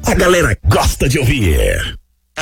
A galera gosta de ouvir.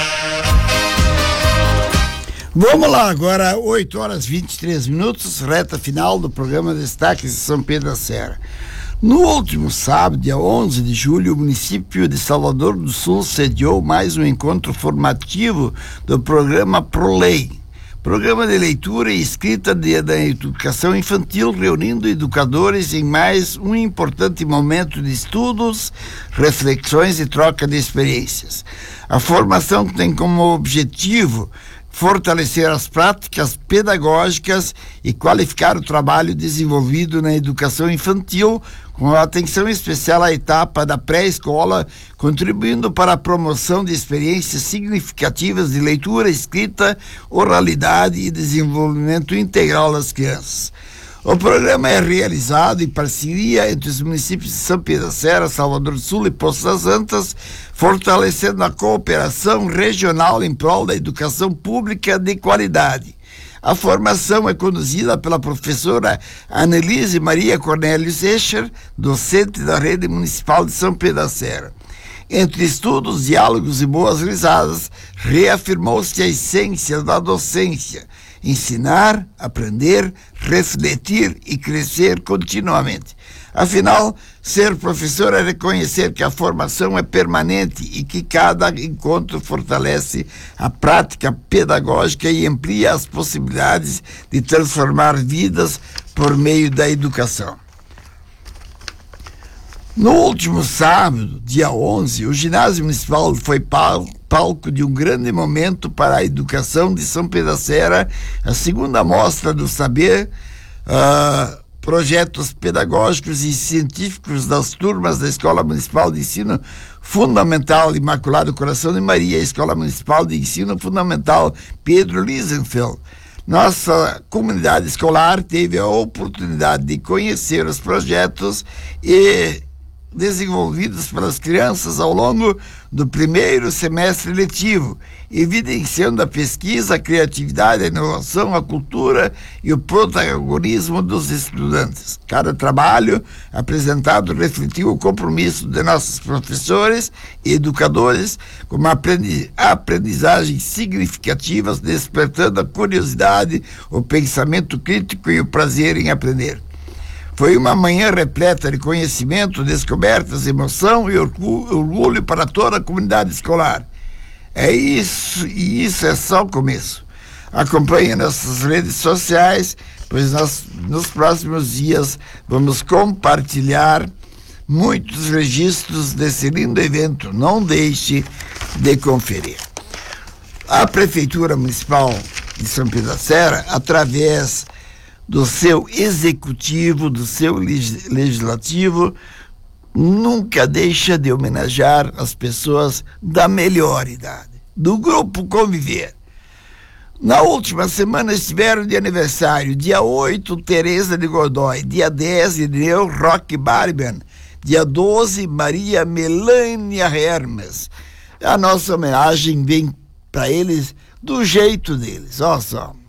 Vamos lá, agora 8 horas 23 minutos, reta final do programa Destaques de São Pedro da Serra. No último sábado, dia 11 de julho, o município de Salvador do Sul sediou mais um encontro formativo do programa ProLei, Programa de Leitura e Escrita da Educação Infantil, reunindo educadores em mais um importante momento de estudos, reflexões e troca de experiências. A formação tem como objetivo fortalecer as práticas pedagógicas e qualificar o trabalho desenvolvido na educação infantil, com atenção especial à etapa da pré-escola, contribuindo para a promoção de experiências significativas de leitura, escrita, oralidade e desenvolvimento integral das crianças. O programa é realizado em parceria entre os municípios de São Pedro da Serra, Salvador do Sul e Poços das Antas, fortalecendo a cooperação regional em prol da educação pública de qualidade. A formação é conduzida pela professora Annelise Maria Cornelius Escher, docente da Rede Municipal de São Pedro da Serra. Entre estudos, diálogos e boas risadas, reafirmou-se a essência da docência: ensinar, aprender, refletir e crescer continuamente. Afinal, ser professor é reconhecer que a formação é permanente e que cada encontro fortalece a prática pedagógica e amplia as possibilidades de transformar vidas por meio da educação. No último sábado, dia 11, o ginásio municipal foi palco de um grande momento para a educação de São Pedro da Serra, a segunda mostra do saber, projetos pedagógicos e científicos das turmas da Escola Municipal de Ensino Fundamental Imaculado Coração de Maria, Escola Municipal de Ensino Fundamental Pedro Liesenfeld. Nossa comunidade escolar teve a oportunidade de conhecer os projetos desenvolvidos pelas crianças ao longo do primeiro semestre letivo, evidenciando a pesquisa, a criatividade, a inovação, a cultura e o protagonismo dos estudantes. Cada trabalho apresentado refletiu o compromisso de nossos professores e educadores com uma aprendizagem significativa, despertando a curiosidade, o pensamento crítico e o prazer em aprender. Foi uma manhã repleta de conhecimento, descobertas, emoção e orgulho para toda a comunidade escolar. É isso, e isso é só o começo. Acompanhe nossas redes sociais, pois nós, nos próximos dias, vamos compartilhar muitos registros desse lindo evento. Não deixe de conferir. A Prefeitura Municipal de São Pedro da Serra, através do seu executivo, do seu legislativo, nunca deixa de homenagear as pessoas da melhor idade, do grupo Conviver. Na última semana estiveram de aniversário, dia 8, Tereza de Godoy, dia 10, Irineu Roque Barbian, dia 12, Maria Melânia Hermes. A nossa homenagem vem para eles do jeito deles, ó só.